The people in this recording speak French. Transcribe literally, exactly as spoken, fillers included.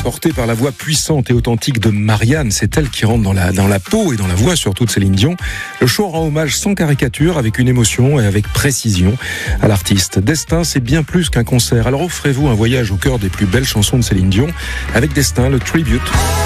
porté par la voix puissante et authentique de Marianne. C'est elle qui rentre dans la, dans la peau et dans la voix surtout de Céline Dion. Le show rend hommage sans caricature, avec une émotion et avec précision à l'artiste. Destin, c'est bien plus qu'un concert. Alors offrez-vous un voyage au cœur des plus belles chansons de Céline Dion avec Destin, le tribute.